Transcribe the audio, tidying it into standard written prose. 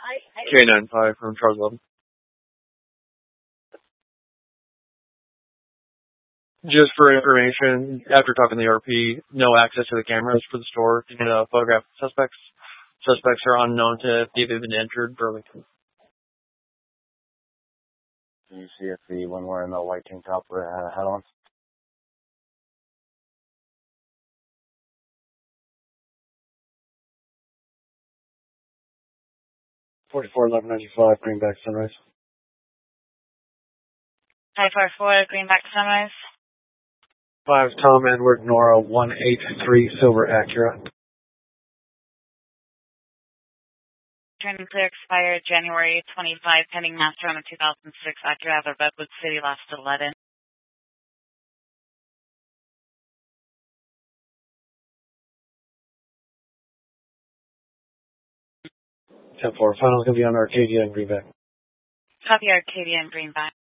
K95 from Charles 11. Just for information, after talking to the RP, no access to the cameras for the store to get a photograph of suspects. Suspects are unknown to if they've been entered Burlington. Do you see if the one wearing the white tank top had on? $44,1195 Greenback Sunrise. 544 Greenback Sunrise. 5 Tom Edward Nora 183 Silver Acura. Turning clear expired January 25, pending master on the 2006 Acura out of Redwood City, last 11. 10-4. Final going to be on Arcadia and Greenback. Copy Arcadia and Greenback.